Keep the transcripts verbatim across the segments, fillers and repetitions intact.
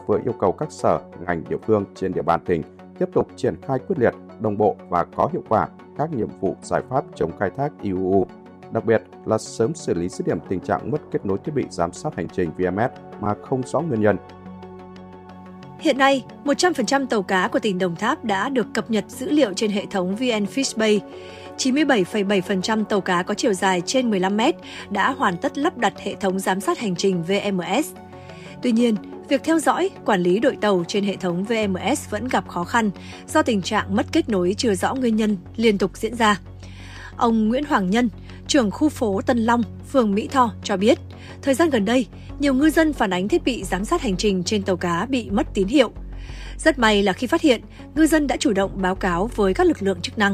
vừa yêu cầu các sở, ngành địa phương trên địa bàn tỉnh tiếp tục triển khai quyết liệt, đồng bộ và có hiệu quả các nhiệm vụ giải pháp chống khai thác i u u, đặc biệt là sớm xử lý dứt điểm tình trạng mất kết nối thiết bị giám sát hành trình vê em ét mà không rõ nguyên nhân. Hiện nay, một trăm phần trăm tàu cá của tỉnh Đồng Tháp đã được cập nhật dữ liệu trên hệ thống vê en Fishbay. chín mươi bảy phẩy bảy phần trăm tàu cá có chiều dài trên mười lăm mét đã hoàn tất lắp đặt hệ thống giám sát hành trình vê em ét. Tuy nhiên, việc theo dõi, quản lý đội tàu trên hệ thống vê em ét vẫn gặp khó khăn do tình trạng mất kết nối chưa rõ nguyên nhân liên tục diễn ra. Ông Nguyễn Hoàng Nhân, trưởng khu phố Tân Long, phường Mỹ Tho cho biết, thời gian gần đây, nhiều ngư dân phản ánh thiết bị giám sát hành trình trên tàu cá bị mất tín hiệu. Rất may là khi phát hiện, ngư dân đã chủ động báo cáo với các lực lượng chức năng.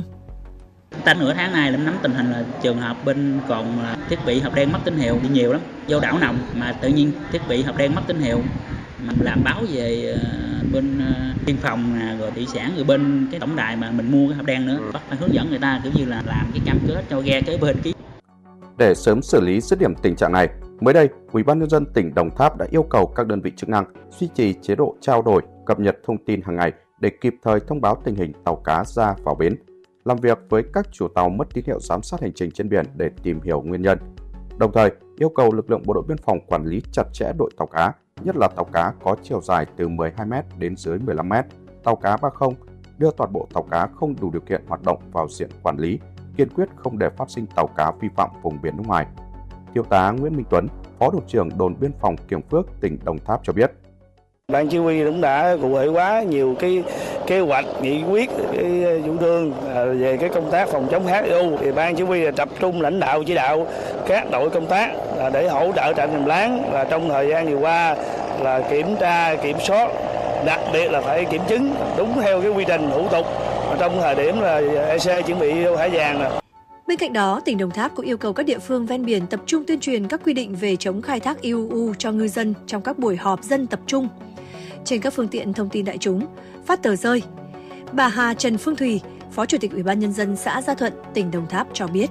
Ta nửa tháng nay em nắm tình hình là trường hợp bên còn thiết bị hộp đen mất tín hiệu đi nhiều lắm. Vô đảo nồng mà tự nhiên thiết bị hộp đen mất tín hiệu, mà làm báo về bên biên phòng rồi thủy sản rồi bên cái tổng đài mà mình mua cái hộp đen nữa, bắt phải hướng dẫn người ta kiểu như là làm cái cam kết cho ghe kế bên ký. Để sớm xử lý dứt điểm tình trạng này, mới đây, Ủy ban nhân dân tỉnh Đồng Tháp đã yêu cầu các đơn vị chức năng duy trì chế độ trao đổi, cập nhật thông tin hàng ngày để kịp thời thông báo tình hình tàu cá ra vào bến, làm việc với các chủ tàu mất tín hiệu giám sát hành trình trên biển để tìm hiểu nguyên nhân. Đồng thời, yêu cầu lực lượng bộ đội biên phòng quản lý chặt chẽ đội tàu cá, nhất là tàu cá có chiều dài từ mười hai mét đến dưới mười lăm mét, tàu cá ba không, đưa toàn bộ tàu cá không đủ điều kiện hoạt động vào diện quản lý, kiên quyết không để phát sinh tàu cá vi phạm vùng biển nước ngoài. Thiếu tá Nguyễn Minh Tuấn, Phó đồn trưởng đồn biên phòng Kiểng Phước, tỉnh Đồng Tháp cho biết. Ban chỉ huy cũng đã cụ thể hóa nhiều cái kế hoạch, nghị quyết, cái chủ trương về cái công tác phòng chống hát i u. Thì ban chỉ huy tập trung lãnh đạo chỉ đạo các đội công tác để hỗ trợ trạm Tràm Láng là trong thời gian vừa qua là kiểm tra, kiểm soát, đặc biệt là phải kiểm chứng đúng theo cái quy trình thủ tục trong thời điểm là e xê chuẩn bị hải vàng. Bên cạnh đó, tỉnh Đồng Tháp cũng yêu cầu các địa phương ven biển tập trung tuyên truyền các quy định về chống khai thác i u u cho ngư dân trong các buổi họp dân tập trung. Trên các phương tiện thông tin đại chúng, phát tờ rơi. Bà Hà Trần Phương Thùy, Phó Chủ tịch Ủy ban Nhân dân xã Gia Thuận, tỉnh Đồng Tháp cho biết.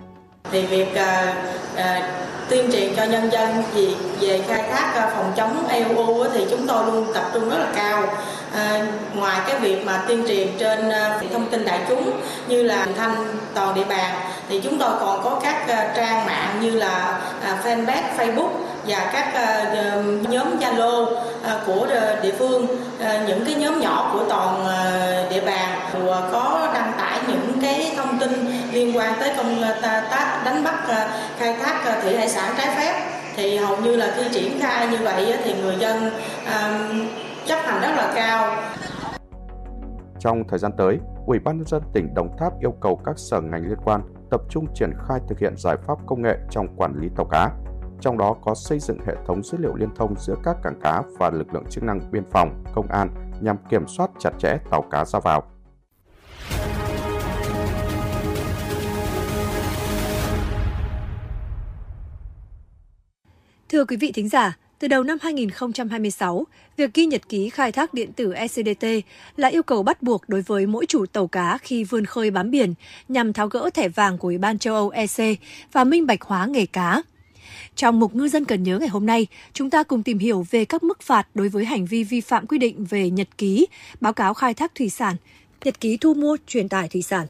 Thì việc uh, uh, tuyên truyền cho nhân dân về, về khai thác uh, phòng chống i u u thì chúng tôi luôn tập trung rất là cao. À, ngoài cái việc mà tuyên truyền trên uh, thông tin đại chúng như là thanh toàn địa bàn thì chúng tôi còn có các uh, trang mạng như là uh, fanpage Facebook và các uh, nhóm Zalo uh, của địa phương, uh, những cái nhóm nhỏ của toàn uh, địa bàn uh, có đăng tải những cái thông tin liên quan tới công tác đánh bắt uh, khai thác uh, thủy hải sản trái phép. Thì hầu như là khi triển khai như vậy thì người dân uh, chấp hành rất là cao. Trong thời gian tới, Ủy ban Nhân dân tỉnh Đồng Tháp yêu cầu các sở ngành liên quan tập trung triển khai thực hiện giải pháp công nghệ trong quản lý tàu cá, trong đó có xây dựng hệ thống dữ liệu liên thông giữa các cảng cá và lực lượng chức năng biên phòng, công an nhằm kiểm soát chặt chẽ tàu cá ra vào. Thưa quý vị thính giả, từ đầu năm hai nghìn không trăm hai mươi sáu, việc ghi nhật ký khai thác điện tử e xê đê tê là yêu cầu bắt buộc đối với mỗi chủ tàu cá khi vươn khơi bám biển nhằm tháo gỡ thẻ vàng của Ủy ban châu Âu e xê và minh bạch hóa nghề cá. Trong mục Ngư dân cần nhớ ngày hôm nay, chúng ta cùng tìm hiểu về các mức phạt đối với hành vi vi phạm quy định về nhật ký, báo cáo khai thác thủy sản, nhật ký thu mua, truyền tải thủy sản.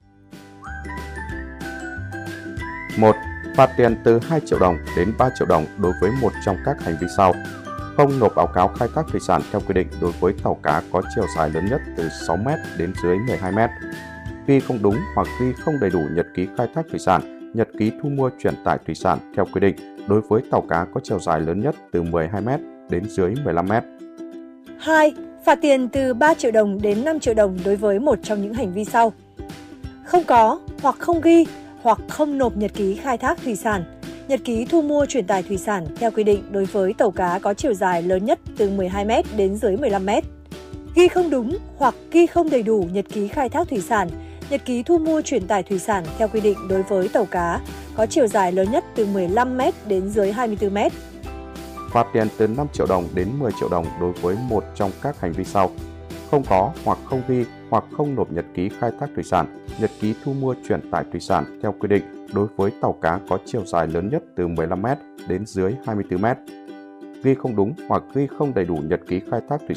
một. Phạt tiền từ hai triệu đồng đến ba triệu đồng đối với một trong các hành vi sau. Không nộp báo cáo khai thác thủy sản theo quy định đối với tàu cá có chiều dài lớn nhất từ sáu mét đến dưới mười hai mét. Ghi không đúng hoặc ghi không đầy đủ nhật ký khai thác thủy sản, nhật ký thu mua truyền tải thủy sản theo quy định đối với tàu cá có chiều dài lớn nhất từ mười hai mét đến dưới mười lăm mét. hai. Phạt tiền từ ba triệu đồng đến năm triệu đồng đối với một trong những hành vi sau. Không có hoặc không ghi hoặc không nộp nhật ký khai thác thủy sản, nhật ký thu mua truyền tải thủy sản theo quy định đối với tàu cá có chiều dài lớn nhất từ mười hai mét đến dưới mười lăm mét. Ghi không đúng hoặc ghi không đầy đủ nhật ký khai thác thủy sản, nhật ký thu mua truyền tải thủy sản theo quy định đối với tàu cá có chiều dài lớn nhất từ mười lăm mét đến dưới hai mươi tư mét. Phạt tiền từ năm triệu đồng đến mười triệu đồng đối với một trong các hành vi sau. Không có hoặc không ghi hoặc không nộp nhật ký khai thác thủy sản, nhật ký thu mua truyền tải thủy sản theo quy định đối với tàu cá có chiều dài lớn nhất từ mười lăm mét đến dưới hai mươi tư mét. Ghi không đúng hoặc ghi không đầy đủ nhật ký khai thác thủy